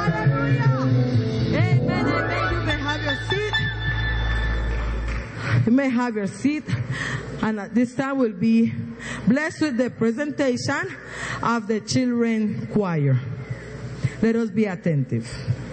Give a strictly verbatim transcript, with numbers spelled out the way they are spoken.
Amen, amen. You may have your seat. You may have your seat. And at this time will be blessed with the presentation of the children choir. Let us be attentive.